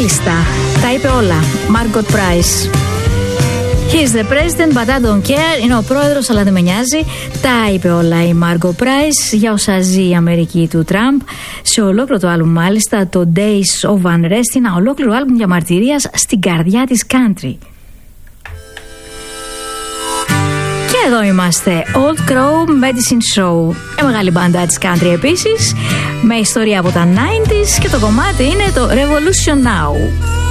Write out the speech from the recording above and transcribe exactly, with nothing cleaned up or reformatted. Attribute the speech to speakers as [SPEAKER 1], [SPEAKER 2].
[SPEAKER 1] Μάλιστα, τα είπε όλα. Margot Price. He's the president, but I don't care. Είναι ο πρόεδρος, αλλά δεν με νοιάζει. Τα είπε όλα η Margot Price για όσα ζει η Αμερική του Τραμπ. Σε ολόκληρο το άλμπουμ, μάλιστα, το Days of Unrest, ένα ολόκληρο άλμπουμ διαμαρτυρίας στην καρδιά της country. Και εδώ είμαστε, Old Crow Medicine Show. Μια μεγάλη μπάντα της country επίσης, με ιστορία από τα ενενήντα και το κομμάτι είναι το Revolution Now.